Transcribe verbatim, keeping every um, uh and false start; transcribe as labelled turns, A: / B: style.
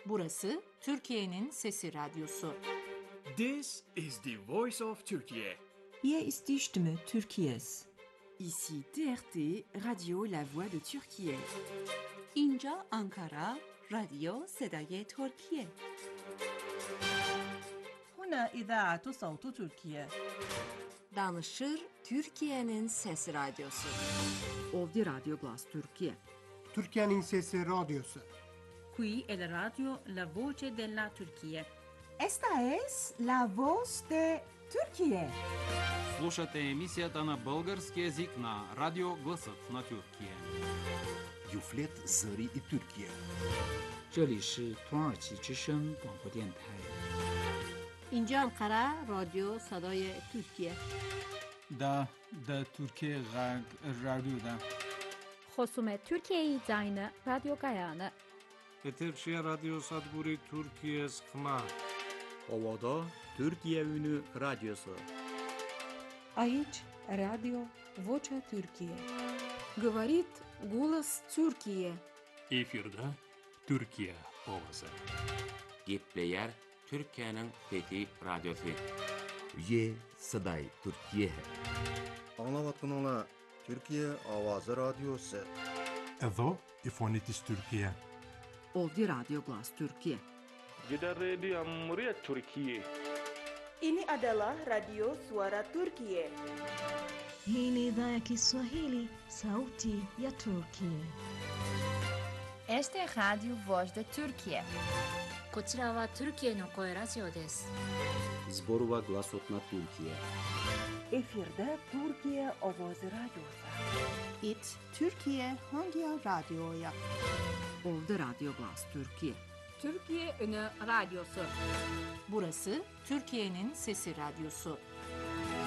A: Burası Türkiye'nin Sesi Radyosu.
B: This is the voice of Turkey.
C: Hier ist die Stimme Türkiye's.
D: Ici T R T, Radio La Voix de Türkiye.
C: اینجا آنکارا، رادیو صدای ترکیه.
E: هنا إذاعة صوت تركيا.
A: Danışır Türkiye'nin Sesi Radyosu.
D: Ovdje Radio Glas Türkiye.
F: Türkiye'nin Sesi Radyosu.
E: Qui è la radio La Voce della Turchia.
G: Esta es La Voz de Türkiye.
H: Слушате емисията на български език на Радио Гласът на Тюркия.
I: Юфлет Зари и Türkiye.
J: 这里是土耳其之声广播电台。
A: اینجا انقره رادیو صدای ترکیه.
K: دا دا ترکیه غرب رادیو دا.
L: خصوم ترکیه زاین رادیو گایانه.
M: Eterşehir Radyo Sadburi Türkiye Sıkma.
N: Ovada Türkiye Ünü Radyosu.
O: Aici Radio Vocea Türkiye.
P: Говорит голос Türkiye.
Q: Efirde Türkiye ovası.
R: Gepleyer Türkiye'nin Fethi Radyosu.
I: Ye Saday Türkiye.
S: Anlavatınla Türkiye Avazı Radyosu.
T: Edo İfonitis Türkiye.
D: Ovdje Radio Glas Türkiye.
M: Gider Radio Muriat Türkiye.
U: Ini adalah Radio Suara Turkiye.
V: Hii ni idhaa ya Kiswahili, sauti ya Turkiye.
W: Este es Radio Voz de Turkiye.
X: こちらはトルキエの声ラジオです。
N: Zborova Glasot na Türkiye.
Y: Efirde Türkiye Ovoz Radyosu.
Z: It Türkiye Hangi Radyo'ya?
D: Ovdje Radio Glas Türkiye.
A: Türkiye Ünü Radyosu. Burası Türkiye'nin Sesi Radyosu.